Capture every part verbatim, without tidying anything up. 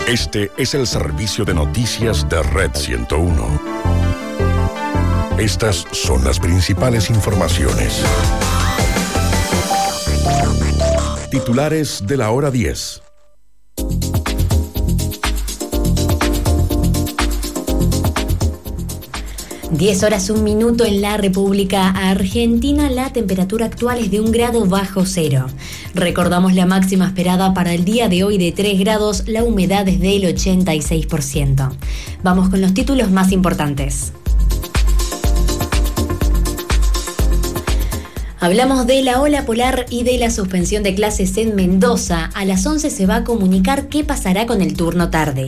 Este es el servicio de noticias de Red ciento uno. Estas son las principales informaciones. Titulares de la hora diez. diez horas un minuto en la República Argentina. La temperatura actual es de un grado bajo cero. Recordamos la máxima esperada para el día de hoy de tres grados. La humedad es del ochenta y seis por ciento. Vamos con los títulos más importantes. Hablamos de la ola polar y de la suspensión de clases en Mendoza. A las once se va a comunicar qué pasará con el turno tarde.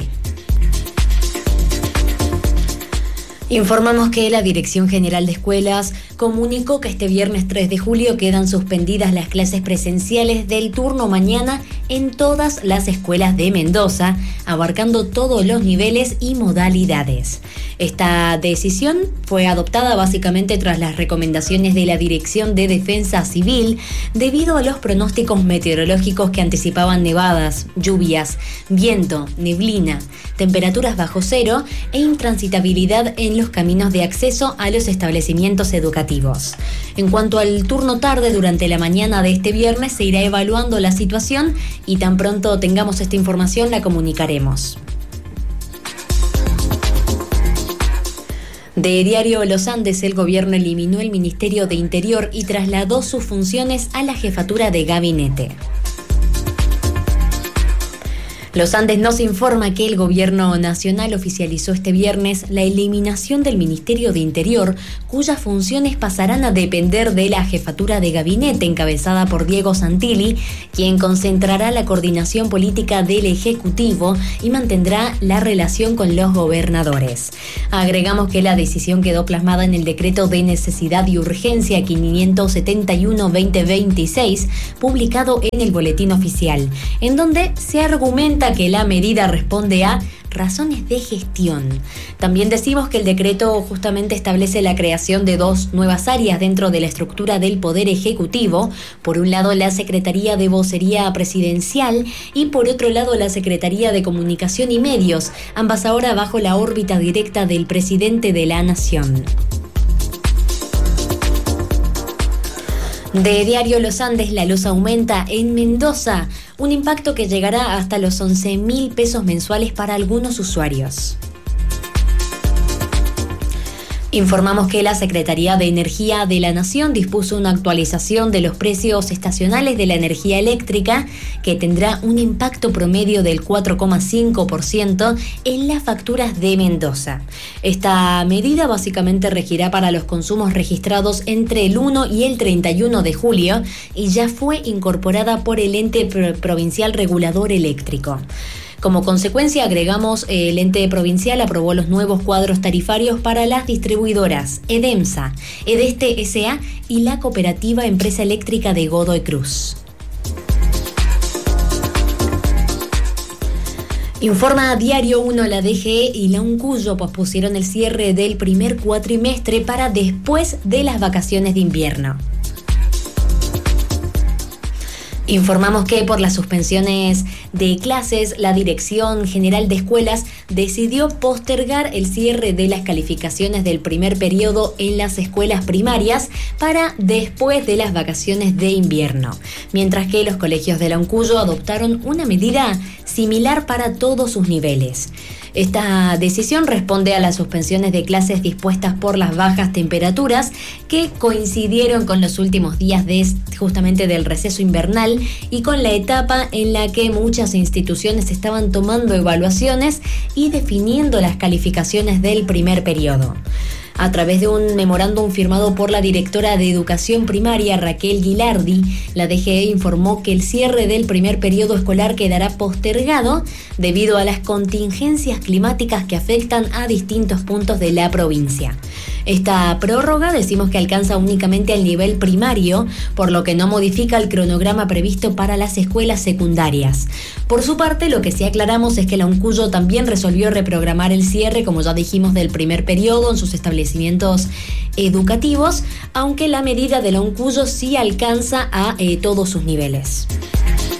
Informamos que la Dirección General de Escuelas comunicó que este viernes tres de julio quedan suspendidas las clases presenciales del turno mañana en todas las escuelas de Mendoza, abarcando todos los niveles y modalidades. Esta decisión fue adoptada básicamente tras las recomendaciones de la Dirección de Defensa Civil debido a los pronósticos meteorológicos que anticipaban nevadas, lluvias, viento, neblina, temperaturas bajo cero e intransitabilidad en los caminos de acceso a los establecimientos educativos. En cuanto al turno tarde, durante la mañana de este viernes se irá evaluando la situación y tan pronto tengamos esta información la comunicaremos. De Diario Los Andes, el gobierno eliminó el Ministerio de Interior y trasladó sus funciones a la jefatura de gabinete. Los Andes nos informa que el gobierno nacional oficializó este viernes la eliminación del Ministerio de Interior, cuyas funciones pasarán a depender de la jefatura de gabinete encabezada por Diego Santilli, quien concentrará la coordinación política del Ejecutivo y mantendrá la relación con los gobernadores. Agregamos que la decisión quedó plasmada en el decreto de necesidad y urgencia quinientos setenta y uno barra veinte veintiséis, publicado en el Boletín Oficial, en donde se argumenta que la medida responde a razones de gestión. También decimos que el decreto justamente establece la creación de dos nuevas áreas dentro de la estructura del Poder Ejecutivo. Por un lado, la Secretaría de Vocería Presidencial y por otro lado, la Secretaría de Comunicación y Medios, ambas ahora bajo la órbita directa del presidente de la Nación. De Diario Los Andes, la luz aumenta en Mendoza, un impacto que llegará hasta los once mil pesos mensuales para algunos usuarios. Informamos que la Secretaría de Energía de la Nación dispuso una actualización de los precios estacionales de la energía eléctrica que tendrá un impacto promedio del cuatro coma cinco por ciento en las facturas de Mendoza. Esta medida básicamente regirá para los consumos registrados entre el uno y el treinta y uno de julio y ya fue incorporada por el ente provincial regulador eléctrico. Como consecuencia, agregamos, el ente provincial aprobó los nuevos cuadros tarifarios para las distribuidoras EDEMSA, Edeste S A y la Cooperativa Empresa Eléctrica de Godoy Cruz. Informa a Diario uno, la D G E y la Uncuyo pospusieron el cierre del primer cuatrimestre para después de las vacaciones de invierno. Informamos que por las suspensiones de clases, la Dirección General de Escuelas decidió postergar el cierre de las calificaciones del primer periodo en las escuelas primarias para después de las vacaciones de invierno, mientras que los colegios de la Uncuyo adoptaron una medida similar para todos sus niveles. Esta decisión responde a las suspensiones de clases dispuestas por las bajas temperaturas que coincidieron con los últimos días de justamente del receso invernal y con la etapa en la que muchas instituciones estaban tomando evaluaciones y definiendo las calificaciones del primer periodo. A través de un memorándum firmado por la directora de Educación Primaria, Raquel Gilardi, la D G E informó que el cierre del primer periodo escolar quedará postergado debido a las contingencias climáticas que afectan a distintos puntos de la provincia. Esta prórroga decimos que alcanza únicamente al nivel primario, por lo que no modifica el cronograma previsto para las escuelas secundarias. Por su parte, lo que sí aclaramos es que la Uncuyo también resolvió reprogramar el cierre, como ya dijimos, del primer periodo en sus establecimientos educativos, aunque la medida de la Uncuyo sí alcanza a eh, todos sus niveles.